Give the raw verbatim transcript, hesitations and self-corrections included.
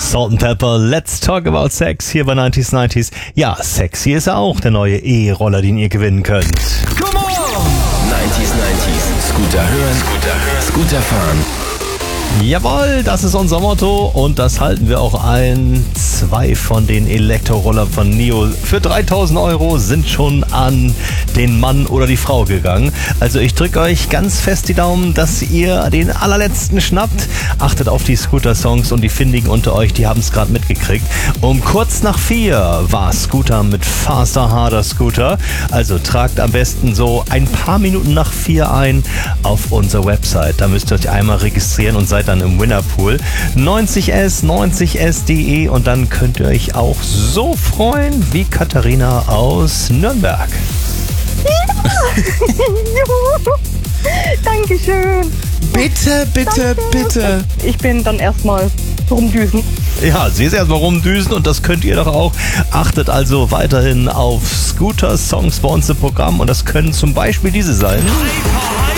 Salt and Pepper, Let's Talk About Sex hier bei neunzig neunzig. Ja, sexy ist auch der neue E-Roller, den ihr gewinnen könnt. Come on! neunzig neunzig. Scooter hören, Scooter hören, Scooter fahren. Jawohl, das ist unser Motto und das halten wir auch ein. Zwei von den Elektrorollern von Neo für dreitausend Euro sind schon an den Mann oder die Frau gegangen. Also ich drücke euch ganz fest die Daumen, dass ihr den allerletzten schnappt. Achtet auf die Scooter-Songs und die Findigen unter euch, die haben es gerade mitgekriegt. Um kurz nach vier war Scooter mit Faster, Harder Scooter. Also tragt am besten so ein paar Minuten nach vier ein auf unsere Website. Da müsst ihr euch einmal registrieren und seid dann im Winnerpool. neunzig S, neunzig S punkt de und dann könnt ihr euch auch so freuen wie Katharina aus Nürnberg. Dankeschön. Bitte, bitte, Danke. bitte. Ich bin dann erstmal rumdüsen. Ja, sie ist erstmal rumdüsen und das könnt ihr doch auch. Achtet also weiterhin auf Scooter-Songs bei uns im Programm und das können zum Beispiel diese sein. Hyper,